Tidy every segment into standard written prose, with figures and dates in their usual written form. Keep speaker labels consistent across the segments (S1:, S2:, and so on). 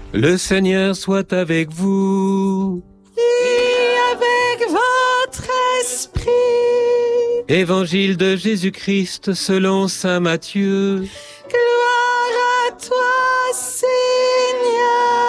S1: Le Seigneur soit avec vous.
S2: Et avec votre esprit.
S1: Évangile de Jésus-Christ selon saint Matthieu.
S2: Gloire à toi, Seigneur.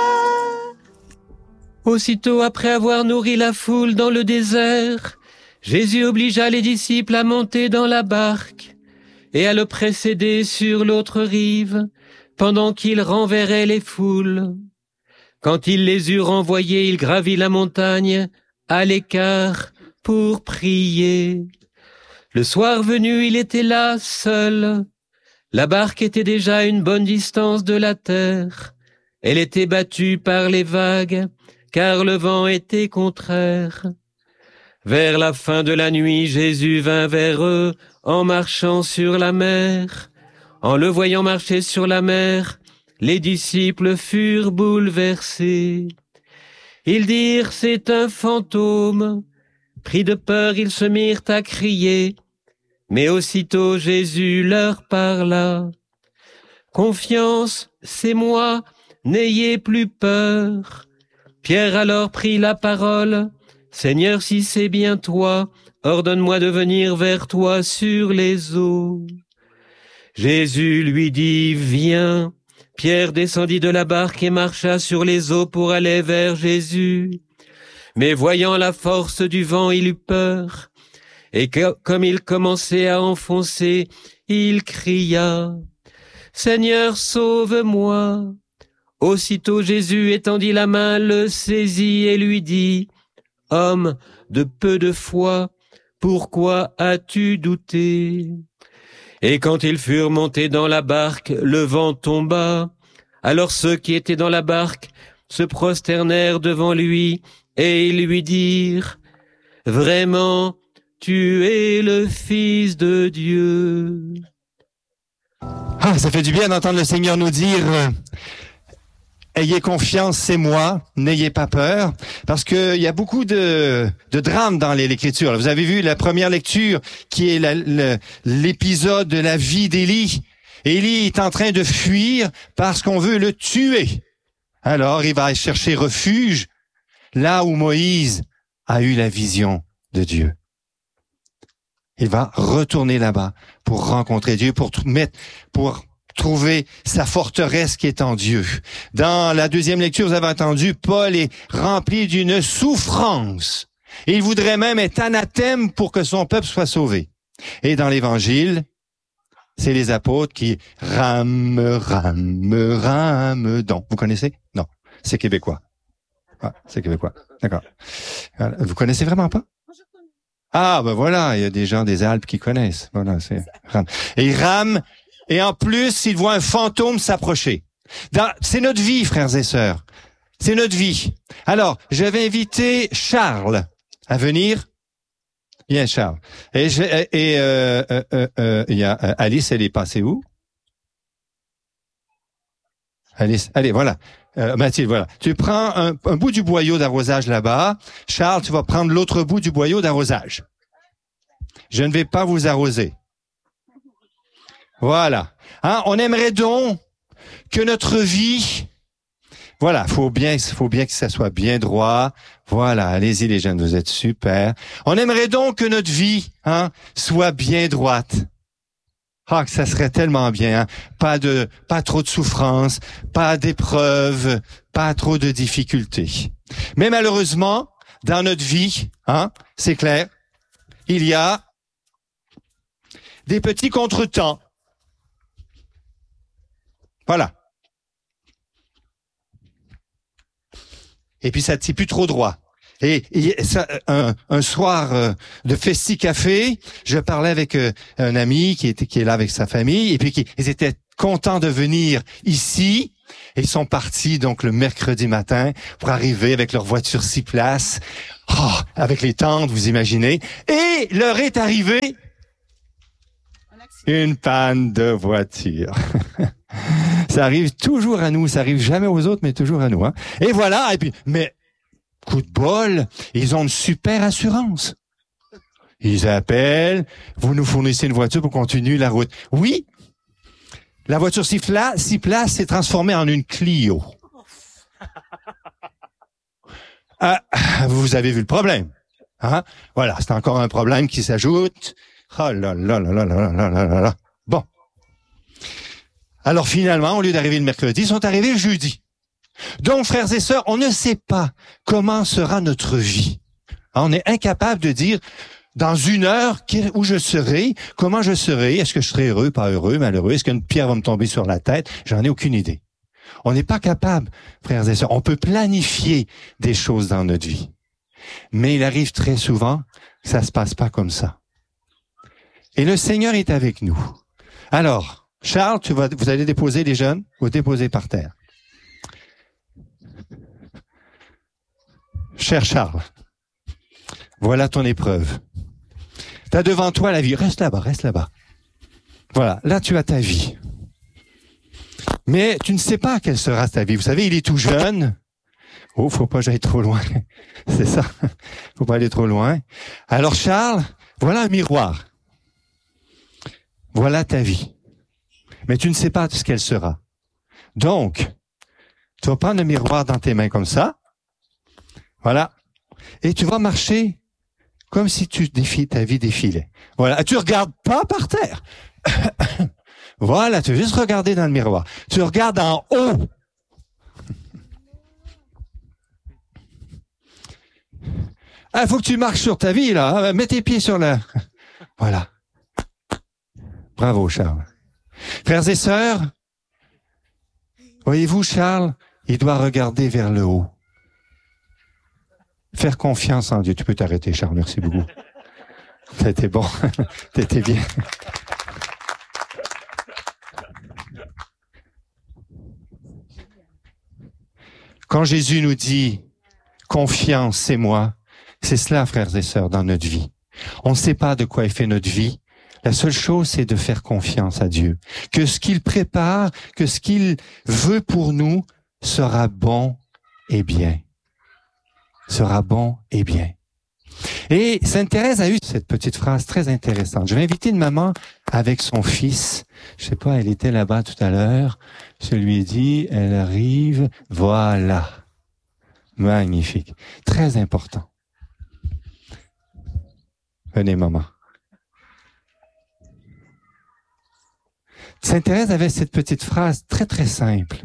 S1: Aussitôt après avoir nourri la foule dans le désert, Jésus obligea les disciples à monter dans la barque et à le précéder sur l'autre rive, pendant qu'il renverrait les foules. Quand il les eut renvoyés, il gravit la montagne à l'écart pour prier. Le soir venu, il était là, seul. La barque était déjà à une bonne distance de la terre. Elle était battue par les vagues, car le vent était contraire. Vers la fin de la nuit, Jésus vint vers eux en marchant sur la mer. En le voyant marcher sur la mer, les disciples furent bouleversés. Ils dirent, c'est un fantôme. Pris de peur, ils se mirent à crier. Mais aussitôt Jésus leur parla. Confiance, c'est moi, n'ayez plus peur. Pierre alors prit la parole. Seigneur, si c'est bien toi, ordonne-moi de venir vers toi sur les eaux. Jésus lui dit, viens. Pierre descendit de la barque et marcha sur les eaux pour aller vers Jésus. Mais voyant la force du vent, il eut peur. Et comme il commençait à enfoncer, il cria, « Seigneur, sauve-moi !» Aussitôt Jésus étendit la main, le saisit et lui dit, « Homme de peu de foi, pourquoi as-tu douté ?» Et quand ils furent montés dans la barque, le vent tomba. Alors ceux qui étaient dans la barque se prosternèrent devant lui et ils lui dirent, « Vraiment, tu es le Fils de Dieu. »
S3: Ah, ça fait du bien d'entendre le Seigneur nous dire ayez confiance, c'est moi, n'ayez pas peur, parce que il y a beaucoup de drames dans l'Écriture. Vous avez vu la première lecture qui est l'épisode de la vie d'Élie. Élie est en train de fuir parce qu'on veut le tuer. Alors il va chercher refuge là où Moïse a eu la vision de Dieu. Il va retourner là-bas pour rencontrer Dieu, pour trouver sa forteresse qui est en Dieu. Dans la deuxième lecture, vous avez entendu, Paul est rempli d'une souffrance. Il voudrait même être anathème pour que son peuple soit sauvé. Et dans l'Évangile, c'est les apôtres qui rament. Vous connaissez? Non, c'est québécois. Ah, c'est québécois. D'accord. Vous connaissez vraiment pas? Ah, ben voilà, il y a des gens des Alpes qui connaissent. Voilà, c'est rame. Et ils rament. Et en plus, il voit un fantôme s'approcher. C'est notre vie, frères et sœurs. C'est notre vie. Alors, j'avais invité Charles à venir. Viens, Charles. Et il y a Alice, elle est passée où? Alice, allez, voilà. Mathilde, voilà. Tu prends un bout du boyau d'arrosage là-bas. Charles, tu vas prendre l'autre bout du boyau d'arrosage. Je ne vais pas vous arroser. Voilà. Hein, on aimerait donc que notre vie, voilà, faut bien que ça soit bien droit. Voilà, allez-y les jeunes, vous êtes super. On aimerait donc que notre vie, soit bien droite. Ah, que ça serait tellement bien, hein? Pas trop de souffrance, pas d'épreuves, pas trop de difficultés. Mais malheureusement, dans notre vie, c'est clair, il y a des petits contretemps. Voilà. Et puis ça ne tient plus trop droit. Et ça, un soir de Festi-Café, je parlais avec un ami qui est là avec sa famille, et puis ils étaient contents de venir ici. Et ils sont partis donc le mercredi matin pour arriver avec leur voiture 6 places, avec les tentes, vous imaginez. Et leur est arrivé une panne de voiture. Ça arrive toujours à nous, ça arrive jamais aux autres, mais toujours à nous. Hein. Et voilà, et puis, mais coup de bol, ils ont une super assurance. Ils appellent, vous nous fournissez une voiture pour continuer la route. Oui, la voiture 6 places s'est transformée en une Clio. Vous avez vu le problème. Hein? Voilà, c'est encore un problème qui s'ajoute. Oh là là là là là là là là là. Bon. Alors finalement, au lieu d'arriver le mercredi, ils sont arrivés le jeudi. Donc, frères et sœurs, on ne sait pas comment sera notre vie. On est incapable de dire, dans une heure, où je serai, comment je serai, est-ce que je serai heureux, pas heureux, malheureux, est-ce qu'une pierre va me tomber sur la tête? J'en ai aucune idée. On n'est pas capable, frères et sœurs. On peut planifier des choses dans notre vie. Mais il arrive très souvent que ça se passe pas comme ça. Et le Seigneur est avec nous. Alors, Charles, vous allez déposer les jeunes, vous déposez par terre. Cher Charles, voilà ton épreuve. Tu as devant toi la vie. Reste là-bas, reste là-bas. Voilà, là tu as ta vie. Mais tu ne sais pas quelle sera ta vie. Vous savez, il est tout jeune. Oh, faut pas que j'aille trop loin. C'est ça. Faut pas aller trop loin. Alors Charles, voilà un miroir. Voilà ta vie. Mais tu ne sais pas ce qu'elle sera. Donc, tu vas prendre le miroir dans tes mains comme ça. Voilà. Et tu vas marcher comme si ta vie défilait. Voilà. Tu regardes pas par terre. Voilà, tu veux juste regarder dans le miroir. Tu regardes en haut. Ah, faut que tu marches sur ta vie, là. Mets tes pieds sur la... Voilà. Bravo, Charles. Frères et sœurs, voyez-vous, Charles, il doit regarder vers le haut. Faire confiance en Dieu. Tu peux t'arrêter, Charles. Merci beaucoup. T'étais bon. T'étais bien. Quand Jésus nous dit « Confiance, c'est moi », c'est cela, frères et sœurs, dans notre vie. On ne sait pas de quoi est fait notre vie. La seule chose, c'est de faire confiance à Dieu. Que ce qu'il prépare, que ce qu'il veut pour nous sera bon et bien. Sera bon et bien. Et Sainte Thérèse a eu cette petite phrase très intéressante. Je vais inviter une maman avec son fils. Je sais pas, elle était là-bas tout à l'heure. Je lui ai dit, elle arrive. Voilà. Magnifique. Très important. Venez, maman. Sainte Thérèse avait cette petite phrase très, très simple.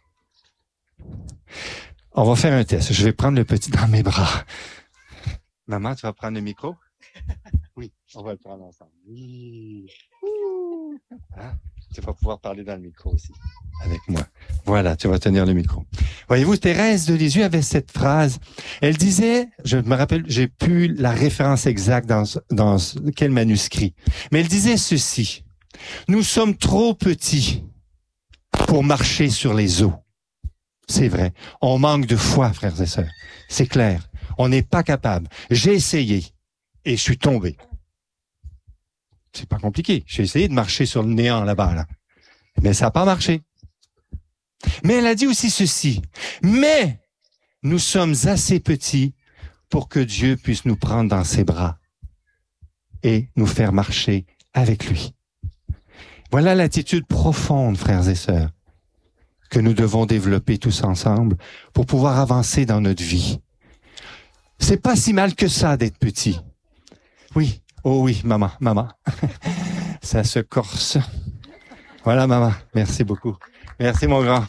S3: On va faire un test. Je vais prendre le petit dans mes bras. Maman, tu vas prendre le micro? Oui, on va le prendre ensemble. Oui. Hein? Tu vas pouvoir parler dans le micro aussi, avec moi. Voilà, tu vas tenir le micro. Voyez-vous, Thérèse de Lisieux avait cette phrase. Elle disait, je me rappelle, j'ai plus la référence exacte dans quel manuscrit, mais elle disait ceci. Nous sommes trop petits pour marcher sur les eaux. C'est vrai. On manque de foi, frères et sœurs. C'est clair. On n'est pas capable. J'ai essayé et je suis tombé. C'est pas compliqué. J'ai essayé de marcher sur le néant là-bas, là. Mais ça n'a pas marché. Mais elle a dit aussi ceci. Mais nous sommes assez petits pour que Dieu puisse nous prendre dans ses bras et nous faire marcher avec lui. Voilà l'attitude profonde, frères et sœurs, que nous devons développer tous ensemble pour pouvoir avancer dans notre vie. C'est pas si mal que ça d'être petit. Oui, oh oui, maman. Ça se corse. Voilà, maman. Merci beaucoup. Merci, mon grand.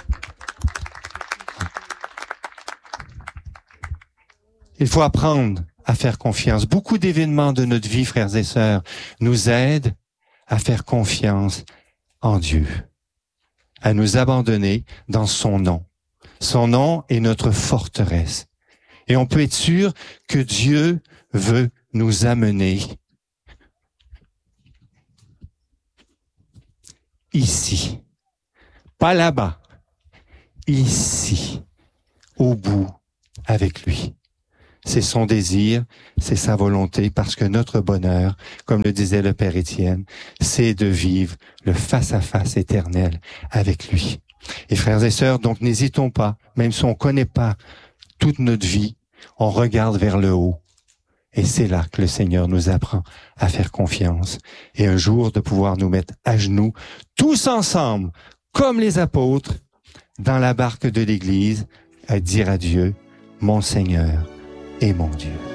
S3: Il faut apprendre à faire confiance. Beaucoup d'événements de notre vie, frères et sœurs, nous aident à faire confiance en Dieu, à nous abandonner dans son nom. Son nom est notre forteresse. Et on peut être sûr que Dieu veut nous amener ici, pas là-bas, ici, au bout, avec lui. C'est son désir, c'est sa volonté, parce que notre bonheur, comme le disait le Père Étienne, c'est de vivre le face-à-face éternel avec lui. Et frères et sœurs, donc n'hésitons pas, même si on connaît pas toute notre vie, on regarde vers le haut. Et c'est là que le Seigneur nous apprend à faire confiance. Et un jour de pouvoir nous mettre à genoux, tous ensemble, comme les apôtres, dans la barque de l'Église, à dire à Dieu, mon Seigneur et mon Dieu.